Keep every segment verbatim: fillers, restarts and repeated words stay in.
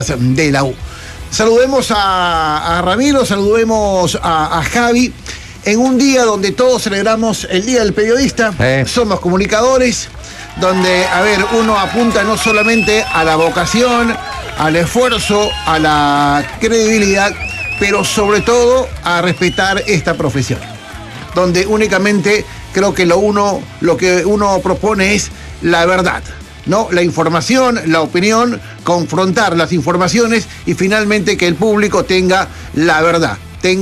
de la U. Saludemos a, a Ramiro, saludemos a, a Javi, en un día donde todos celebramos el Día del Periodista, eh. somos comunicadores, donde, a ver, uno apunta no solamente a la vocación, al esfuerzo, a la credibilidad, pero sobre todo a respetar esta profesión, donde únicamente creo que lo, uno, lo que uno propone es la verdad, ¿no? La información, la opinión, confrontar las informaciones y finalmente que el público tenga la verdad,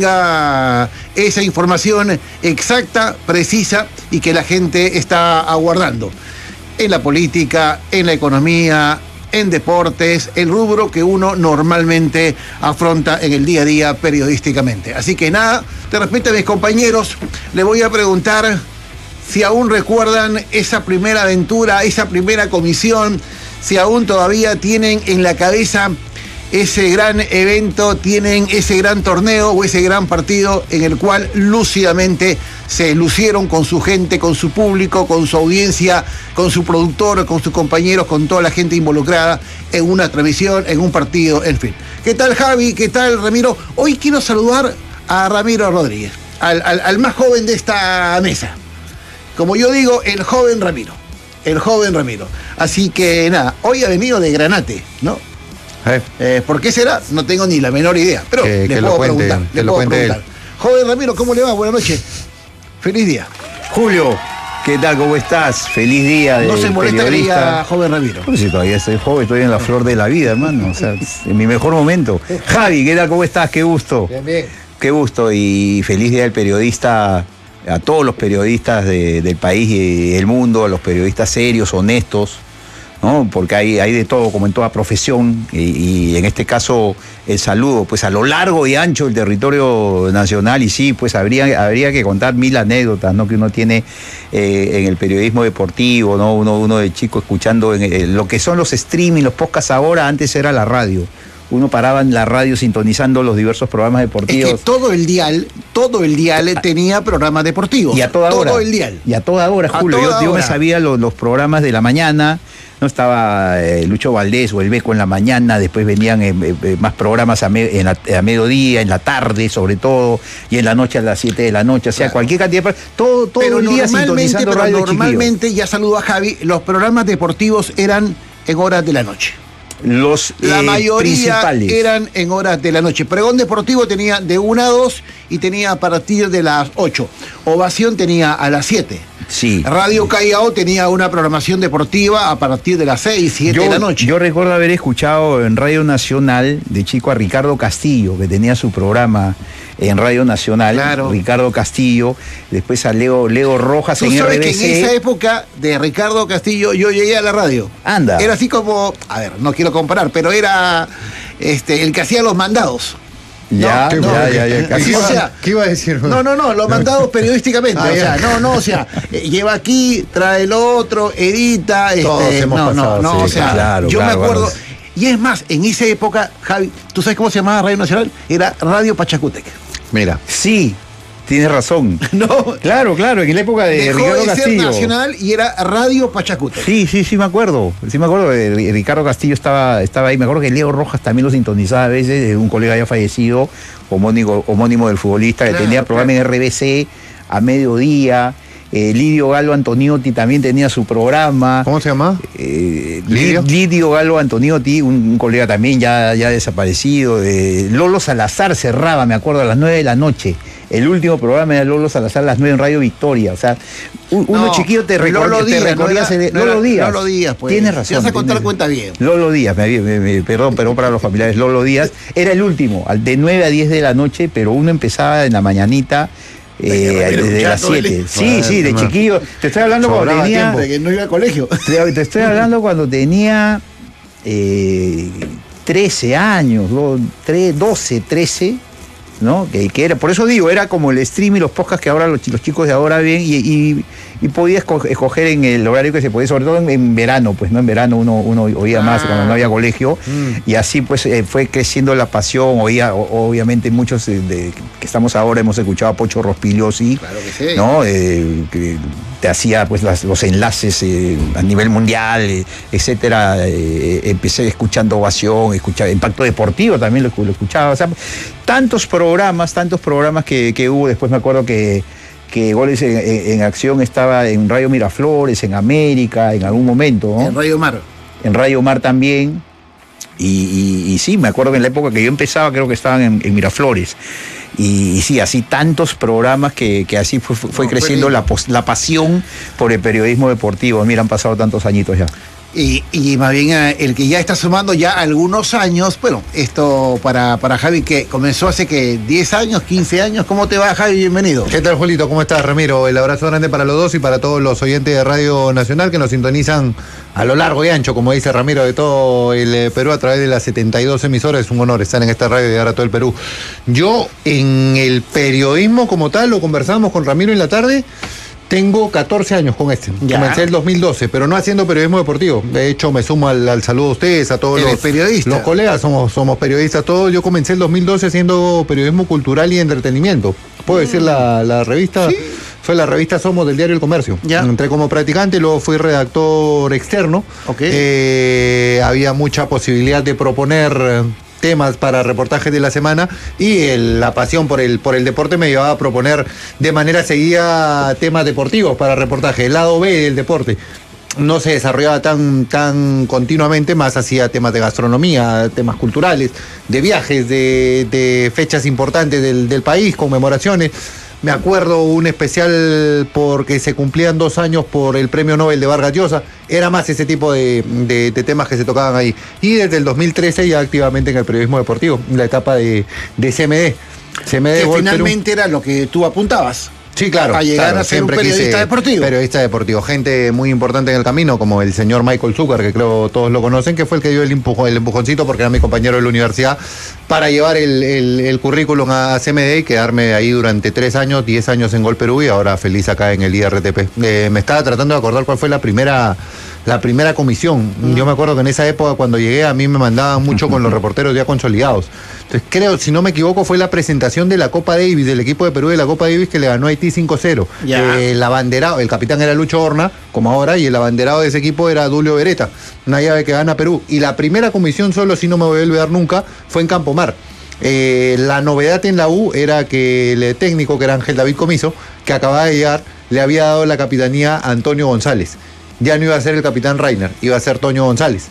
tenga esa información exacta, precisa y que la gente está aguardando. En la política, en la economía, en deportes, el rubro que uno normalmente afronta en el día a día periodísticamente. Así que nada, de repente a mis compañeros les voy a preguntar si aún recuerdan esa primera aventura, esa primera comisión, si aún todavía tienen en la cabeza ese gran evento, tienen ese gran torneo o ese gran partido en el cual lúcidamente se lucieron con su gente, con su público, con su audiencia, con su productor, con sus compañeros, con toda la gente involucrada en una transmisión, en un partido, en fin. ¿Qué tal, Javi? ¿Qué tal, Ramiro? Hoy quiero saludar a Ramiro Rodríguez, al, al, al más joven de esta mesa. Como yo digo, el joven Ramiro. El joven Ramiro. Así que nada, hoy ha venido de Granate, ¿no? Eh. Eh, ¿Por qué será? No tengo ni la menor idea. Pero que, le que puedo lo cuente, preguntar. Que le lo puedo cuente preguntar. Él. Joven Ramiro, ¿cómo le va? Buenas noches. Feliz día. Julio, ¿qué tal? ¿Cómo estás? Feliz día de No se molesta que diga joven Ramiro. Pues si todavía estoy joven, estoy en la flor de la vida, hermano. O sea, en mi mejor momento. Javi, ¿qué tal? ¿Cómo estás? Qué gusto. Bien, bien. Qué gusto y feliz día del periodista a todos los periodistas de, del país y del mundo, a los periodistas serios, honestos, ¿no? Porque hay, hay de todo, como en toda profesión, y, y en este caso el saludo, pues a lo largo y ancho del territorio nacional, y sí, pues habría, habría que contar mil anécdotas, ¿no? Que uno tiene eh, en el periodismo deportivo, ¿no? Uno, uno de chico escuchando en, en lo que son los streaming, los podcasts ahora, antes era la radio. Uno paraba en la radio sintonizando los diversos programas deportivos. Es que todo el dial, todo el dial tenía programas deportivos. Y a toda hora. Todo el dial. Y a toda hora, Julio. A toda yo, yo hora. me sabía los, los programas de la mañana. No estaba eh, Lucho Valdés o El Beco en la mañana, después venían eh, eh, más programas a, me, en la, a mediodía, en la tarde sobre todo, y en la noche a las siete de la noche, o sea, claro. Cualquier cantidad de... Todo, todo pero el día sintonizando pero radio normalmente, chiquillo. Ya saludo a Javi, los programas deportivos eran en horas de la noche. Los La eh, mayoría principales eran en horas de la noche. Pregón Deportivo tenía de una a dos y tenía a partir de las ocho. Ovación tenía a las siete. Sí. Radio Callao tenía una programación deportiva a partir de las seis, siete de la noche. Yo recuerdo haber escuchado en Radio Nacional de chico a Ricardo Castillo, que tenía su programa en Radio Nacional. Claro. Ricardo Castillo, después a Leo, Leo Rojas en Tú sabes R B C. que en esa época de Ricardo Castillo yo llegué a la radio. Anda. Era así como, a ver, no quiero comparar, pero era este, el que hacía los mandados. Ya, no, ya, no, ya, ya. ¿Qué, iba, o sea, ¿Qué iba a decir? No, no, no, los mandados periodísticamente. Ah, o sea, ya. no, no, o sea, eh, lleva aquí, trae el otro, edita. Todos este, hemos no, pasado, no, no, sí, o sea, claro, yo claro, me acuerdo. bueno. Y es más, en esa época, Javi, ¿tú sabes cómo se llamaba Radio Nacional? Era Radio Pachacútec. Mira. Sí, tienes razón. No. Claro, claro, en la época de Dejó Ricardo de ser Castillo. Nacional y era Radio Pachacútec. Sí, sí, sí me acuerdo. Sí me acuerdo. de Ricardo Castillo estaba, estaba ahí. Me acuerdo que Leo Rojas también lo sintonizaba a veces, un colega ya fallecido, homónimo, homónimo del futbolista, que Claro, tenía programa claro. en R B C a mediodía. Eh, Lidio Galo Antoniotti también tenía su programa. ¿Cómo se llama? Eh, ¿Lidio? Lidio Galo Antoniotti, un, un colega también ya, ya desaparecido. Eh, Lolo Salazar cerraba, me acuerdo, a las nueve de la noche. El último programa era Lolo Salazar a las nueve en Radio Victoria. O sea, un, uno No, chiquillo te, recor Lolo te Díaz, recorría. no era- ese- no Lolo era- Díaz. Lolo Díaz, pues. Tienes razón. Te vas a contar tienes- cuenta bien. Lolo Díaz, me, me- me- perdón, perdón para los familiares. Lolo Díaz era el último, al de nueve a diez de la noche, pero uno empezaba en la mañanita. Eh, Pero desde ya las todo el- siete. Sí, Ah, sí, de no. chiquillo. Te estoy hablando cuando Sobraba tenía. tiempo. De que no iba al colegio. Te, te estoy hablando cuando tenía eh, trece años, do- tre- doce, trece, ¿no? Que, que era, por eso digo, era como el stream y los podcasts que ahora los, los chicos de ahora ven y, y, y podía esco- escoger en el horario que se podía, sobre todo en, en verano, pues no en verano uno, uno oía más Ah. cuando no había colegio, Mm. y así pues eh, fue creciendo la pasión. Oía, o- obviamente muchos eh, de, que estamos ahora hemos escuchado a Pocho Rospigliosi, Claro que sí. ¿no? Eh, que, te hacía pues las, los enlaces eh, a nivel mundial, eh, etcétera. Eh, empecé escuchando Ovación, escuchaba Impacto Deportivo, también lo, lo escuchaba. O sea, tantos programas, tantos programas que, que hubo. Después me acuerdo que, que Goles en, en, en Acción estaba en Radio Miraflores, en América, en algún momento, ¿no? En Radio Mar. En Radio Mar también. Y, y, y sí, me acuerdo que en la época que yo empezaba, creo que estaban en, en Miraflores. Y, y sí, así tantos programas que, que así fue, fue no, creciendo la, la pasión por el periodismo deportivo. Mira, han pasado tantos añitos ya. Y, y más bien el que ya está sumando ya algunos años, bueno, esto para, para Javi, que comenzó hace que diez años, quince años. ¿Cómo te va, Javi? Bienvenido. ¿Qué tal, Julito? ¿Cómo estás, Ramiro? El abrazo grande para los dos y para todos los oyentes de Radio Nacional que nos sintonizan a lo largo y ancho, como dice Ramiro, de todo el Perú a través de las setenta y dos emisoras. Es un honor estar en esta radio y llegar a todo el Perú. Yo, en el periodismo como tal, lo conversamos con Ramiro en la tarde. Tengo catorce años con este. Ya. Comencé el dos mil doce, pero no haciendo periodismo deportivo. De hecho, me sumo al, al saludo a ustedes, a todos los, periodistas? los colegas. Somos, somos periodistas todos. Yo comencé el dos mil doce haciendo periodismo cultural y entretenimiento. ¿Puedo mm. decir la, la revista? Sí. Fue la revista Somos del diario El Comercio. Ya. Entré como practicante, luego fui redactor externo. Okay. Eh, había mucha posibilidad de proponer temas para reportajes de la semana y el, la pasión por el, por el deporte me llevaba a proponer de manera seguida temas deportivos para reportaje, el lado B del deporte. No se desarrollaba tan, tan continuamente, más hacía temas de gastronomía, temas culturales, de viajes, de, de fechas importantes del, del país, conmemoraciones. Me acuerdo un especial porque se cumplían dos años por el premio Nobel de Vargas Llosa. Era más ese tipo de, de, de temas que se tocaban ahí. Y desde el dos mil trece ya activamente en el periodismo deportivo, en la etapa de, de C M D. C M D que finalmente Perú. Era lo que tú apuntabas. Sí, claro. A llegar claro, a ser un periodista deportivo. Periodista deportivo. Gente muy importante en el camino, como el señor Michael Zucker, que creo todos lo conocen, que fue el que dio el, empujón, el empujoncito, porque era mi compañero de la universidad, para llevar el, el, el currículum a C M D y quedarme ahí durante tres años, diez años en Gol Perú y ahora feliz acá en el I R T P. Eh, me estaba tratando de acordar cuál fue la primera... la primera comisión. Mm. Yo me acuerdo que en esa época cuando llegué a mí me mandaban mucho con los reporteros ya consolidados. Entonces creo, si no me equivoco, fue la presentación de la Copa Davis, del equipo de Perú de la Copa Davis que le ganó a Haití cinco cero. Eh, el abanderado, el capitán era Lucho Horna, como ahora, y el abanderado de ese equipo era Dulio Beretta, una llave que gana Perú. Y la primera comisión, solo si no me voy a olvidar nunca, fue en Campomar. Eh, la novedad en la U era que el técnico, que era Ángel David Comiso, que acababa de llegar, le había dado la capitanía a Antonio González. Ya no iba a ser el capitán Reiner, iba a ser Toño González.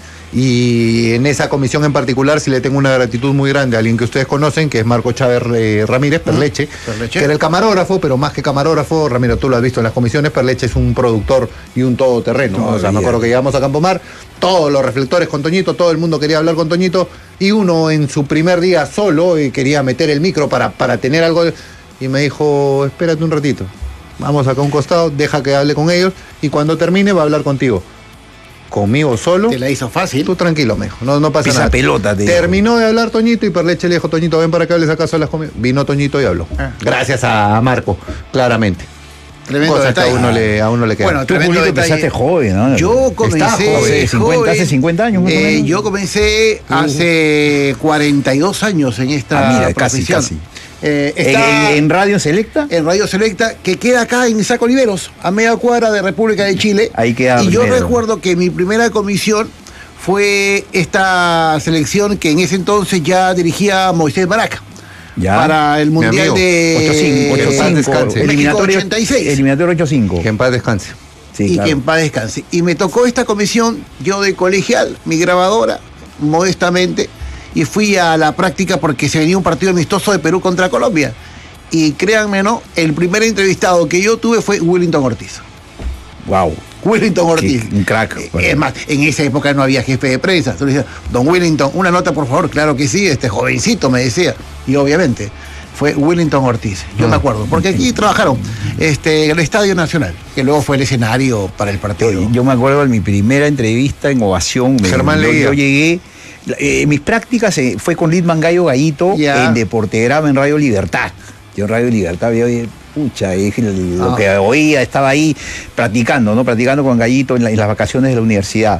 Y en esa comisión en particular sí le tengo una gratitud muy grande a alguien que ustedes conocen, que es Marco Chávez eh, Ramírez, Perleche, Perleche, que era el camarógrafo, pero más que camarógrafo, Ramiro, tú lo has visto en las comisiones, Perleche es un productor y un todoterreno. No, o sea, me acuerdo que llegamos a Campomar, todos los reflectores con Toñito, todo el mundo quería hablar con Toñito, y uno en su primer día solo y quería meter el micro para, para tener algo, y me dijo, espérate un ratito. Vamos acá a un costado, deja que hable con ellos y cuando termine va a hablar contigo. Conmigo solo. Te la hizo fácil. Tú tranquilo, me dijo. No, no pasa Pisa nada. pelota, te Terminó digo. de hablar Toñito y Perleche le dijo, Toñito, ven para que hables acaso a las comidas. Vino Toñito y habló. Ah. Gracias a Marco, claramente. Tremendo Cosas detalle. Que a uno le, a uno le queda. Bueno, tú, Julio, empezaste joven, ¿no? Yo comencé joven, cincuenta, hace cincuenta años más eh, o menos. Yo comencé uh. hace cuarenta y dos años en esta ah, mira, profesión. Casi, casi. Eh, está ¿En, ¿En Radio Selecta? En Radio Selecta, que queda acá en Saco Oliveros, a media cuadra de República de Chile. Ahí queda. Y primero. yo recuerdo que mi primera comisión fue esta selección que en ese entonces ya dirigía Moisés Baraca. Ya. Para el Mundial de ocho cinco, eliminatorio ochenta y seis. Eliminatorio ocho cinco. Que en paz descanse. Sí, y claro. que en paz descanse. Y me tocó esta comisión, yo de colegial, mi grabadora, modestamente, y fui a la práctica porque se venía un partido amistoso de Perú contra Colombia. Y créanme, ¿no? El primer entrevistado que yo tuve fue Wellington Ortiz. Wow. Wellington Ortiz. Un crack. Bueno. Es más, en esa época no había jefe de prensa. Entonces decía, don Wellington, una nota por favor. Claro que sí, este jovencito me decía. Y obviamente fue Wellington Ortiz. Yo ah. me acuerdo, porque aquí trabajaron este, en el Estadio Nacional, que luego fue el escenario para el partido. Yo, yo me acuerdo de mi primera entrevista en Ovación. Germán yo, Leguía. Yo llegué. Eh, mis prácticas eh, fue con Lidman Gallo Gallito yeah. en Deportegrama en Radio Libertad. Yo en Radio Libertad había pucha, lo ah. que oía, estaba ahí practicando, ¿no? Practicando con Gallito en, la, en las vacaciones de la universidad.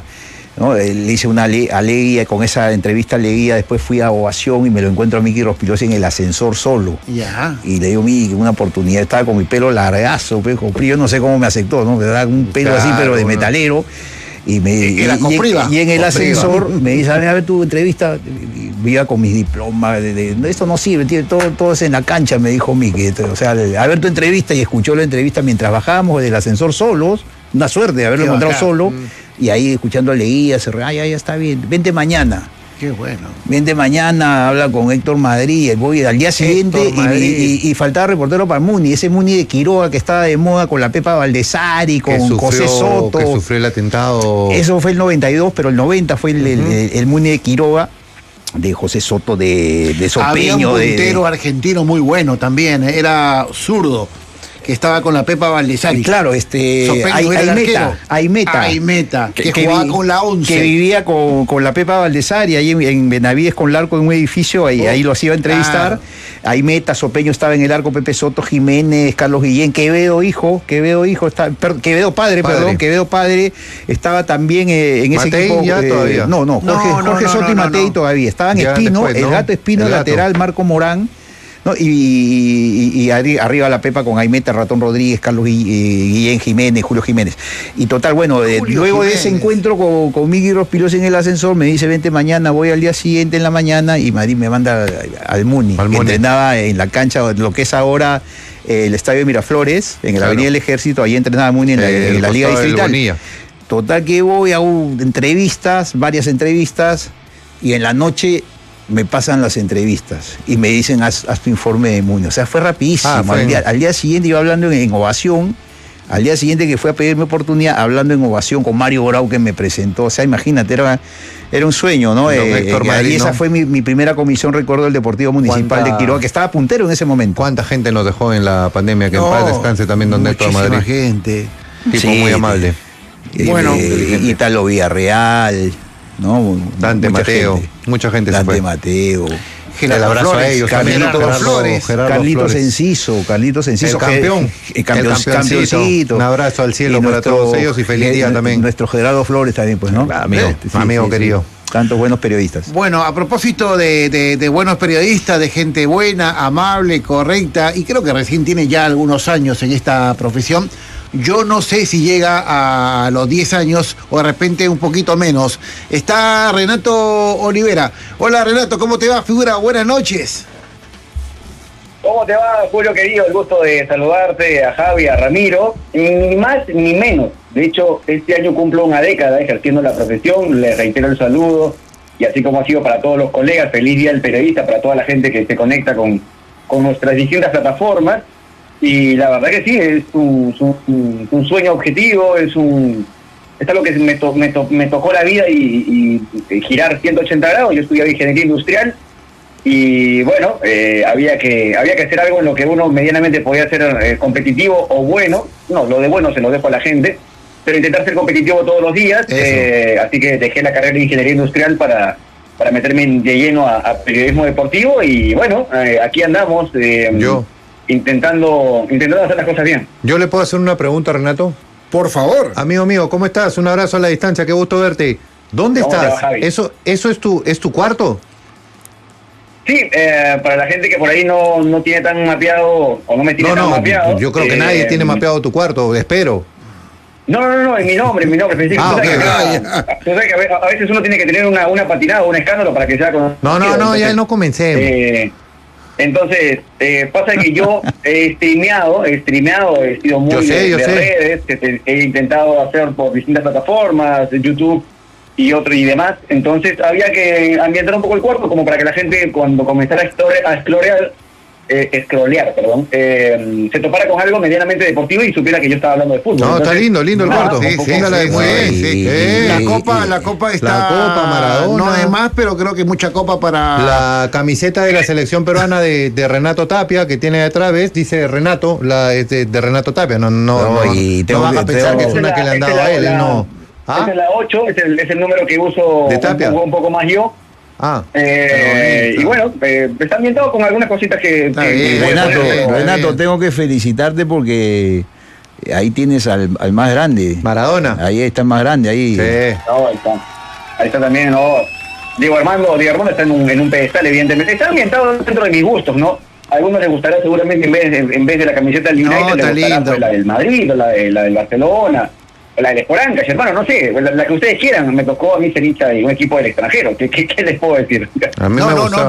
¿no? Le hice una le a Leguía, con esa entrevista a Leguía, después fui a Ovación y me lo encuentro a Miki Rospigliosi en el ascensor solo. Ya. Y le digo, Miki, una oportunidad, estaba con mi pelo largazo, pues, yo no sé cómo me aceptó, ¿no? Me da un pelo claro, así, pero de metalero. Y, me, y, y, en, y en el ascensor me dice, a ver, a ver tu entrevista, iba con mis diplomas, de, de, esto no sirve, tiene todo, todo es en la cancha, me dijo Miki. O sea, a ver tu entrevista, y escuchó la entrevista mientras bajábamos del ascensor solos, una suerte de haberlo Qué encontrado bacán. solo, mm. y ahí escuchando a Leguía, se re, ay, ya está bien, vente mañana. Qué bueno. Vente mañana, habla con Héctor Madrid, voy al día siguiente y, y, y, y faltaba reportero para el Muni, ese Muni de Quiroga que estaba de moda con la Pepa Valdesari, con sufrió, José Soto. Que sufrió el atentado. Eso fue el noventa y dos, pero el noventa fue el, uh-huh. el, el, el Muni de Quiroga, de José Soto, de, de Sopeño. Había un puntero de, argentino muy bueno también, era zurdo. Que estaba con la Pepa Valdesari. Claro, este. Hay, hay meta, hay meta. Hay meta. Que, que jugaba vi, con la once. Que vivía con, con la Pepa Valdesari, ahí en, en Benavides con Larco en un edificio, ahí, oh, ahí lo hacía entrevistar. Claro. Hay meta, Sopeño estaba en el arco, Pepe Soto, Jiménez, Carlos Guillén, Quevedo hijo, Quevedo hijo, está, per, Quevedo padre, padre, perdón, Quevedo padre, estaba también eh, en Matei, ese equipo. Ya eh, todavía. No, no, Jorge, no, no, Jorge no, Soto no, y Matei no. todavía. Estaban ya Espino, después, ¿no? el gato Espino, el lateral, gato. Marco Morán. ¿No? Y, y, y arriba la Pepa con Aimeta, Ratón Rodríguez, Carlos Guillén Jiménez, Julio Jiménez. Y total, bueno, eh, luego Jiménez. de ese encuentro con, con Miki Rospigliosi en el ascensor, me dice, vente mañana, voy al día siguiente en la mañana, y Madrid me manda al Muni, al que Muni. entrenaba en la cancha, lo que es ahora eh, el Estadio de Miraflores, en la claro. Avenida del Ejército, ahí entrenaba Muni en la, eh, en la Liga Distrital. Total que voy a un, entrevistas, varias entrevistas, y en la noche me pasan las entrevistas y me dicen, haz, haz tu informe de Muni. O sea, fue rapidísimo. Ah, fue al, día, al día siguiente iba hablando en, en Ovación, al día siguiente que fue a pedirme oportunidad, hablando en Ovación con Mario Grau, que me presentó. O sea, imagínate, era, era un sueño, ¿no? Eh, eh, Madrid, y esa ¿no? fue mi, mi primera comisión, recuerdo, del Deportivo Municipal de Quiroga, que estaba puntero en ese momento. ¿Cuánta gente nos dejó en la pandemia? Que no, en paz descanse también don Héctor Madrid. gente. Tipo sí, muy amable. Eh, bueno, eh, Italo Villarreal, ¿no? Dante mucha Mateo, gente. mucha gente Dante se fue. Mateo. El abrazo Flores, a ellos, Carlitos Gerardo, Flores, Gerardo Carlitos Flores. Enciso, Carlitos Enciso, el campeón, el, campeón, el campeoncito. Un abrazo al cielo para nuestro, todos ellos y feliz día también. Nuestro Gerardo Flores también, pues, ¿no? Claro, amigo, sí, sí, amigo sí, querido. Sí. Tantos buenos periodistas. Bueno, a propósito de, de, de buenos periodistas, de gente buena, amable, correcta, y creo que recién tiene ya algunos años en esta profesión. Yo no sé si llega a los diez años o de repente un poquito menos. Está Renato Olivera. Hola Renato, ¿cómo te va, figura? Buenas noches. ¿Cómo te va, Julio querido? El gusto de saludarte, a Javi, a Ramiro. Ni más ni menos. De hecho, este año cumplo una década ejerciendo la profesión. Les reitero el saludo. Y así como ha sido para todos los colegas, feliz día del periodista, para toda la gente que se conecta con, con nuestras distintas plataformas. Y la verdad que sí, es un, un, un sueño objetivo, es un es algo que me, to, me, to, me tocó la vida y, y, y girar ciento ochenta grados. Yo estudiaba ingeniería industrial y bueno, eh, había que había que hacer algo en lo que uno medianamente podía ser eh, competitivo o bueno. No, lo de bueno se lo dejo a la gente, pero intentar ser competitivo todos los días. Eh, así que dejé la carrera de ingeniería industrial para, para meterme de lleno a, a periodismo deportivo y bueno, eh, aquí andamos. Eh, Yo... Intentando, intentando hacer las cosas bien. ¿Yo le puedo hacer una pregunta, Renato? Por favor. Amigo mío, ¿cómo estás? Un abrazo a la distancia, qué gusto verte. ¿Dónde estás? ¿Eso, eso es tu, es tu cuarto? Sí, eh, para la gente que por ahí no, no tiene tan mapeado o no me tiene no, tan no, mapeado. Yo creo que eh, nadie tiene mapeado tu cuarto, espero. No, no, no, en mi nombre, en mi nombre. Ah, okay. que, que a veces uno tiene que tener una, una patinada o un escándalo para que sea con. No, no, no, entonces, ya no comencemos. Eh, Entonces, eh, pasa que yo he streameado, he streameado, he sido muy yo sé, de, yo de sé. redes, he, he intentado hacer por distintas plataformas, YouTube y otro y demás. Entonces había que ambientar un poco el cuerpo como para que la gente cuando comenzara a explorar, a explorar eh, scrollear, perdón, eh, se topara con algo medianamente deportivo y supiera que yo estaba hablando de fútbol. No, entonces, está lindo, lindo el no, cuarto. Sí, sí, sí, muy bien, sí. Sí. Eh, la copa, la copa está. La copa Maradona. No es más, pero creo que mucha copa para. La camiseta de la selección peruana de, de Renato Tapia que tiene detrás, ¿ves? Dice Renato, la es de, de Renato Tapia. No, no, no, no, y no vas a pensar que es una la, que le han dado a él, la, no. ¿Ah? Esa es la ocho, es el, es el número que uso ¿De Tapia? Un, un poco más yo. Ah, eh, y bueno, eh, está ambientado con algunas cositas que... que, que Renato, poner, Renato tengo que felicitarte porque ahí tienes al, al más grande. Maradona. Ahí está el más grande, ahí. Sí. No, ahí está. Ahí está también, ¿no? Diego Armando, Diego Armando está en un, en un pedestal, evidentemente. Está ambientado dentro de mis gustos, ¿no? A algunos les gustará seguramente en vez, en, en vez de la camiseta del United, No, les está gustará lindo. pues, la del Madrid, o la, de, la del Barcelona, o la del Esporanca, hermano, no sé, la, la que ustedes quieran. Me tocó a mí ser hincha de un equipo del extranjero. ¿Qué, qué, qué les puedo decir? A mí No, me no, gustaba. no,